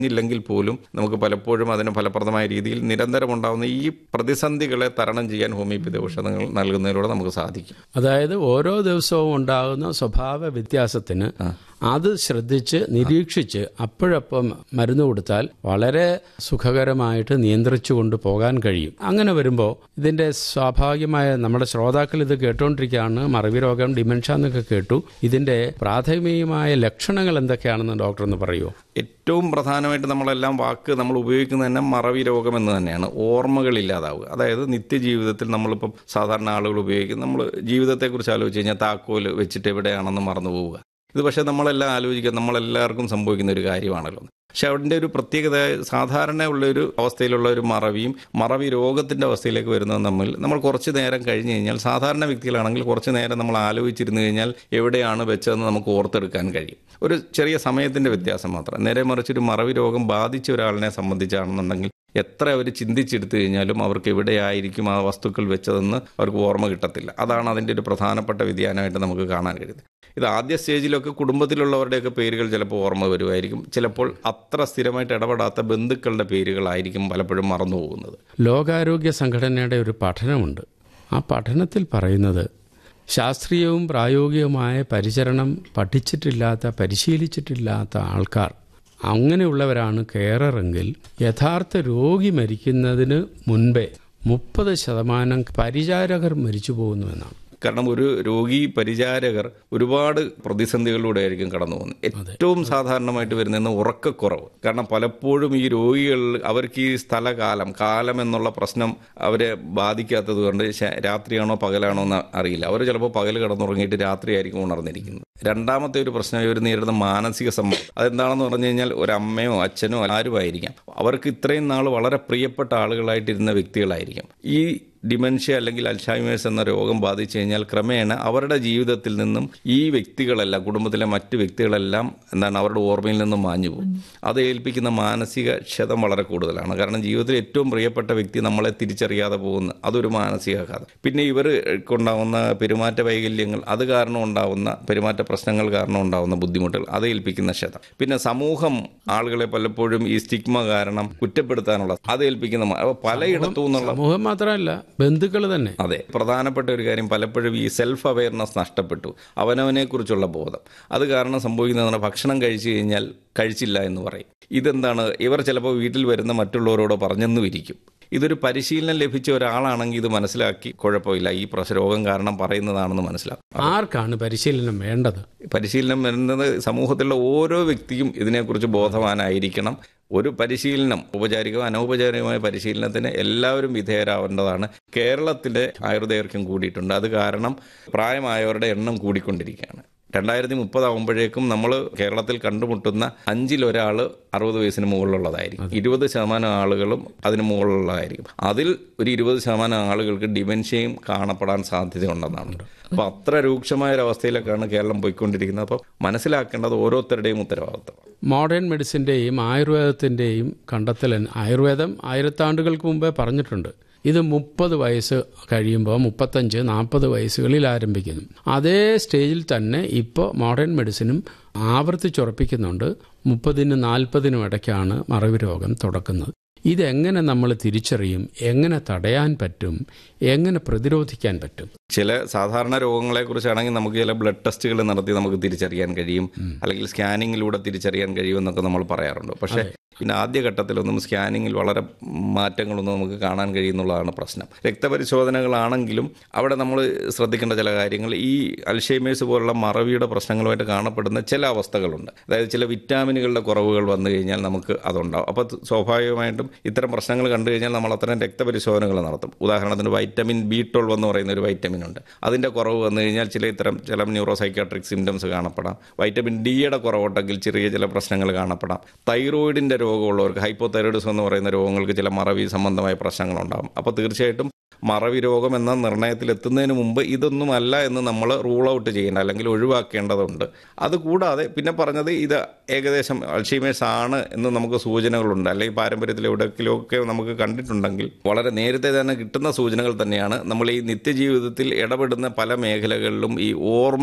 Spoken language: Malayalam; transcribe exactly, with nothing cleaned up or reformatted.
ഇല്ലെങ്കിൽ പോലും നമുക്ക് പലപ്പോഴും അതിന് ഫലപ്രദമായ രീതിയിൽ നിരന്തരം ഉണ്ടാകുന്ന ഈ പ്രതിസന്ധികളെ തരണം ചെയ്യാൻ ഹോമിയോപ്പതി ഔഷധങ്ങൾ നൽകുന്നതിലൂടെ നമുക്ക് സാധിക്കും. അതായത് ഓരോ ദിവസവും ഉണ്ടാകുന്ന സ്വഭാവ വ്യത്യാസത്തിന് അത് ശ്രദ്ധിച്ച് നിരീക്ഷിച്ച് അപ്പോഴപ്പം മരുന്ന് കൊടുത്താൽ വളരെ സുഖകരമായിട്ട് നിയന്ത്രിച്ചു കൊണ്ട് പോകാൻ കഴിയും. അങ്ങനെ വരുമ്പോൾ ഇതിന്റെ സ്വാഭാവികമായ നമ്മുടെ ശ്രോതാക്കൾ ഇത് കേട്ടുകൊണ്ടിരിക്കുകയാണ്, മറവി രോഗം, ഡിമെൻഷ്യ എന്നൊക്കെ കേട്ടു. ഇതിന്റെ പ്രാഥമികമായ ലക്ഷണങ്ങൾ എന്തൊക്കെയാണെന്ന് ഡോക്ടർ ഒന്ന് പറയുമോ? ഏറ്റവും പ്രധാനമായിട്ട് നമ്മളെല്ലാം വാക്ക് നമ്മൾ ഉപയോഗിക്കുന്നത് തന്നെ മറവി രോഗം എന്ന് തന്നെയാണ്. ഓർമ്മകളില്ലാതാവുക. അതായത് നിത്യജീവിതത്തിൽ നമ്മളിപ്പം സാധാരണ ആളുകൾ ഉപയോഗിക്കും, നമ്മൾ ജീവിതത്തെക്കുറിച്ച് ആലോചിച്ച് കഴിഞ്ഞാൽ താക്കോൽ വെച്ചിട്ട് എവിടെയാണെന്ന് മറന്നു പോവുക. ഇത് പക്ഷേ നമ്മളെല്ലാം ആലോചിക്കുക, നമ്മളെല്ലാവർക്കും സംഭവിക്കുന്ന ഒരു കാര്യമാണല്ലോ. പക്ഷെ അതിൻ്റെ ഒരു പ്രത്യേകത സാധാരണ ഉള്ളൊരു അവസ്ഥയിലുള്ള ഒരു മറവിയും മറവി രോഗത്തിൻ്റെ അവസ്ഥയിലേക്ക് വരുന്നത് തമ്മിൽ നമ്മൾ കുറച്ച് നേരം കഴിഞ്ഞ് കഴിഞ്ഞാൽ, സാധാരണ വ്യക്തികളാണെങ്കിൽ കുറച്ച് നേരം നമ്മൾ ആലോചിച്ചിരുന്നു കഴിഞ്ഞാൽ എവിടെയാണ് വെച്ചതെന്ന് നമുക്ക് ഓർത്തെടുക്കാൻ കഴിയും. ഒരു ചെറിയ സമയത്തിൻ്റെ വ്യത്യാസം മാത്രം. നേരെ മറിച്ചൊരു മറവി രോഗം ബാധിച്ച ഒരാളിനെ സംബന്ധിച്ചാണെന്നുണ്ടെങ്കിൽ എത്ര അവർ ചിന്തിച്ചെടുത്തു കഴിഞ്ഞാലും അവർക്ക് എവിടെയായിരിക്കും ആ വസ്തുക്കൾ വെച്ചതെന്ന് അവർക്ക് ഓർമ്മ കിട്ടത്തില്ല. അതാണ് അതിൻ്റെ ഒരു പ്രധാനപ്പെട്ട വ്യതിയാനമായിട്ട് നമുക്ക് കാണാൻ കഴിയുന്നത്. ഇത് ആദ്യ സ്റ്റേജിലൊക്കെ കുടുംബത്തിലുള്ളവരുടെയൊക്കെ പേരുകൾ ചിലപ്പോൾ ഓർമ്മ വരുമായിരിക്കും. ചിലപ്പോൾ അത്ര സ്ഥിരമായിട്ട് ഇടപെടാത്ത ബന്ധുക്കളുടെ പേരുകളായിരിക്കും പലപ്പോഴും മറന്നു പോകുന്നത്. ലോകാരോഗ്യ സംഘടനയുടെ ഒരു പഠനമുണ്ട്. ആ പഠനത്തിൽ പറയുന്നത് ശാസ്ത്രീയവും പ്രായോഗികവുമായ പരിചരണം പഠിച്ചിട്ടില്ലാത്ത പരിശീലിച്ചിട്ടില്ലാത്ത ആൾക്കാർ അങ്ങനെയുള്ളവരാണ് കെയററെങ്കിൽ യഥാർത്ഥ രോഗി മരിക്കുന്നതിന് മുൻപേ മുപ്പത് ശതമാനം പരിചാരകർ മരിച്ചു പോകുന്നുവെന്നാണ്. കാരണം ഒരു രോഗി പരിചാരകർ ഒരുപാട് പ്രതിസന്ധികളിലൂടെ ആയിരിക്കും കടന്നു പോകുന്നത്. ഏറ്റവും സാധാരണമായിട്ട് വരുന്ന ഉറക്കക്കുറവ്. കാരണം പലപ്പോഴും ഈ രോഗികൾ അവർക്ക് ഈ സ്ഥലകാലം കാലം എന്നുള്ള പ്രശ്നം അവരെ ബാധിക്കാത്തത് കൊണ്ട് രാത്രിയാണോ പകലാണോ എന്ന് അറിയില്ല. അവർ ചിലപ്പോൾ പകൽ കിടന്നുറങ്ങിയിട്ട് രാത്രിയായിരിക്കും ഉണർന്നിരിക്കുന്നത്. രണ്ടാമത്തെ ഒരു പ്രശ്നം ഇവർ നേരിടുന്ന മാനസിക സമ്മർദ്ദം. അതെന്താണെന്ന് പറഞ്ഞു കഴിഞ്ഞാൽ ഒരമ്മയോ അച്ഛനോ ആരുമായിരിക്കാം, അവർക്ക് ഇത്രയും നാൾ വളരെ പ്രിയപ്പെട്ട ആളുകളായിട്ടിരുന്ന വ്യക്തികളായിരിക്കും. ഈ ഡിമെൻഷ്യ അല്ലെങ്കിൽ അൽഷൈമേഴ്സ് എന്ന രോഗം ബാധിച്ചു കഴിഞ്ഞാൽ ക്രമേണ അവരുടെ ജീവിതത്തിൽ നിന്നും ഈ വ്യക്തികളെല്ലാം, കുടുംബത്തിലെ മറ്റു വ്യക്തികളെല്ലാം എന്താണ് അവരുടെ ഓർമ്മയിൽ നിന്നും മാഞ്ഞു പോകും. അത് ഏൽപ്പിക്കുന്ന മാനസിക ക്ഷതം വളരെ കൂടുതലാണ്. കാരണം ജീവിതത്തിൽ ഏറ്റവും പ്രിയപ്പെട്ട വ്യക്തി നമ്മളെ തിരിച്ചറിയാതെ പോകുന്ന അതൊരു മാനസികാഘാതം. പിന്നെ ഇവർക്കുണ്ടാവുന്ന പെരുമാറ്റ വൈകല്യങ്ങൾ, അത് കാരണം ഉണ്ടാവുന്ന പെരുമാറ്റ പ്രശ്നങ്ങൾ കാരണം ഉണ്ടാവുന്ന ബുദ്ധിമുട്ടുകൾ, അത് ഏൽപ്പിക്കുന്ന ക്ഷതം. പിന്നെ സമൂഹം ആളുകളെ പലപ്പോഴും ഈ സ്റ്റിഗ്മ കാരണം കുറ്റപ്പെടുത്താനുള്ള അത് ഏൽപ്പിക്കുന്ന പലയിടത്തു നിന്നുള്ള സമൂഹം മാത്രമല്ല ബന്ധുക്കൾ തന്നെ. അതെ, പ്രധാനപ്പെട്ട ഒരു കാര്യം പലപ്പോഴും ഈ സെൽഫ് അവയർനെസ് നഷ്ടപ്പെട്ടു, അവനവനെ കുറിച്ചുള്ള ബോധം. അത് കാരണം സംഭവിക്കുന്നതാണ് ഭക്ഷണം കഴിച്ചു കഴിഞ്ഞാൽ കഴിച്ചില്ല എന്ന് പറയും. ഇതെന്താണ്, ഇവർ ചിലപ്പോൾ വീട്ടിൽ വരുന്ന മറ്റുള്ളവരോട് പറഞ്ഞെന്നും ഇരിക്കും. ഇതൊരു പരിശീലനം ലഭിച്ച ഒരാളാണെങ്കിൽ ഇത് മനസ്സിലാക്കി കുഴപ്പമില്ല, ഈ രോഗം കാരണം പറയുന്നതാണെന്ന് മനസ്സിലാക്കും. ആർക്കാണ് പരിശീലനം വേണ്ടത്? പരിശീലനം വരുന്നത് സമൂഹത്തിലുള്ള ഓരോ വ്യക്തിയും ഇതിനെക്കുറിച്ച് ബോധവാനായിരിക്കണം. ഒരു പരിശീലനം, ഔപചാരികവും അനൗപചാരികമായ പരിശീലനത്തിന് എല്ലാവരും വിധേയരാവേണ്ടതാണ്. കേരളത്തിലെ ആയുർദൈർഘ്യം കൂടിയിട്ടുണ്ട്. അത് കാരണം പ്രായമായവരുടെ എണ്ണം കൂടിക്കൊണ്ടിരിക്കുകയാണ്. രണ്ടായിരത്തി മുപ്പതാകുമ്പോഴേക്കും നമ്മൾ കേരളത്തിൽ കണ്ടുമുട്ടുന്ന അഞ്ചിലൊരാൾ അറുപത് വയസ്സിന് മുകളിലുള്ളതായിരിക്കും. ഇരുപത് ശതമാനം ആളുകളും അതിന് മുകളിലുള്ളതായിരിക്കും. അതിൽ ഒരു ഇരുപത് ശതമാനം ആളുകൾക്ക് ഡിമെൻഷ്യയും കാണപ്പെടാൻ സാധ്യതയുണ്ടെന്നാണ്. അപ്പോൾ അത്ര രൂക്ഷമായ ഒരവസ്ഥയിലേക്കാണ് കേരളം പോയിക്കൊണ്ടിരിക്കുന്നത്. അപ്പോൾ മനസ്സിലാക്കേണ്ടത് ഓരോരുത്തരുടെയും ഉത്തരവാദിത്വം. മോഡേൺ മെഡിസിൻ്റെയും ആയുർവേദത്തിൻ്റെയും കണ്ടെത്തൽ, ആയുർവേദം ആയിരത്താണ്ടുകൾക്ക് മുമ്പേ പറഞ്ഞിട്ടുണ്ട്, ഇത് മുപ്പത് വയസ്സ് കഴിയുമ്പോൾ മുപ്പത്തഞ്ച് നാൽപ്പത് വയസ്സുകളിൽ ആരംഭിക്കുന്നു. അതേ സ്റ്റേജിൽ തന്നെ ഇപ്പോൾ മോഡേൺ മെഡിസിനും ആവർത്തിച്ചുറപ്പിക്കുന്നുണ്ട്, മുപ്പതിനും നാൽപ്പതിനും ഇടയ്ക്കാണ് മറവി രോഗം തുടക്കുന്നത്. ഇതെങ്ങനെ നമ്മൾ തിരിച്ചറിയും? എങ്ങനെ തടയാൻ പറ്റും? എങ്ങനെ പ്രതിരോധിക്കാൻ പറ്റും? ചില സാധാരണ രോഗങ്ങളെ കുറിച്ചാണെങ്കിൽ നമുക്ക് ചില ബ്ലഡ് ടെസ്റ്റുകൾ നടത്തി നമുക്ക് തിരിച്ചറിയാൻ കഴിയും, അല്ലെങ്കിൽ സ്കാനിങ്ങിലൂടെ തിരിച്ചറിയാൻ കഴിയുമെന്നൊക്കെ നമ്മൾ പറയാറുണ്ട്. പക്ഷേ പിന്നെ ആദ്യഘട്ടത്തിലൊന്നും സ്കാനിങ്ങിൽ വളരെ മാറ്റങ്ങളൊന്നും നമുക്ക് കാണാൻ കഴിയുന്നുള്ളതാണ് പ്രശ്നം. രക്തപരിശോധനകളാണെങ്കിലും അവിടെ നമ്മൾ ശ്രദ്ധിക്കേണ്ട ചില കാര്യങ്ങൾ, ഈ അൽഷൈമേഴ്സ് പോലുള്ള മറവിയുടെ പ്രശ്നങ്ങളുമായിട്ട് കാണപ്പെടുന്ന ചില അവസ്ഥകളുണ്ട്. അതായത് ചില വിറ്റാമിനുകളുടെ കുറവുകൾ വന്നു കഴിഞ്ഞാൽ നമുക്ക് അതുണ്ടാവും. അപ്പോൾ സ്വാഭാവികമായിട്ടും ഇത്തരം പ്രശ്നങ്ങൾ കണ്ടു കഴിഞ്ഞാൽ നമ്മൾ അത്തരം രക്തപരിശോധനകൾ നടത്തും. ഉദാഹരണത്തിന് വൈറ്റമിൻ ബി ട്വൽവ് എന്ന് പറയുന്ന ഒരു വൈറ്റമിൻ ഉണ്ട്, അതിൻ്റെ കുറവ് വന്നു കഴിഞ്ഞാൽ ചില ഇത്തരം ചില ന്യൂറോ സൈക്കാട്രിക് സിംറ്റംസ് കാണപ്പെടാം. വൈറ്റമിൻ ഡിയുടെ കുറവുണ്ടെങ്കിൽ ചെറിയ ചില പ്രശ്നങ്ങൾ കാണപ്പെടാം. തൈറോയിഡിൻ്റെ രോഗമുള്ളവർക്ക്, ഹൈപ്പോതൈറോയിഡിസം എന്ന് പറയുന്ന രോഗങ്ങൾക്ക് ചില മറവി സംബന്ധമായ പ്രശ്നങ്ങളുണ്ടാകും. അപ്പോൾ തീർച്ചയായിട്ടും മറവി രോഗം എന്ന നിർണയത്തിൽ എത്തുന്നതിന് മുമ്പ് ഇതൊന്നുമല്ല എന്ന് നമ്മൾ റൂൾ ഔട്ട് ചെയ്യേണ്ട അല്ലെങ്കിൽ ഒഴിവാക്കേണ്ടതുണ്ട്. അതുകൂടാതെ പിന്നെ പറഞ്ഞത് ഇത് ഏകദേശം അൽഷൈമേഴ്സ് ആണ് എന്ന് നമുക്ക് സൂചനകളുണ്ട്, അല്ലെങ്കിൽ പാരമ്പര്യത്തിൽ എവിടെയെങ്കിലുമൊക്കെ നമുക്ക് കണ്ടിട്ടുണ്ടെങ്കിൽ വളരെ നേരത്തെ തന്നെ കിട്ടുന്ന സൂചനകൾ തന്നെയാണ്. നമ്മൾ ഈ നിത്യജീവിതത്തിൽ ഇടപെടുന്ന പല മേഖലകളിലും ഈ ഓർമ്മ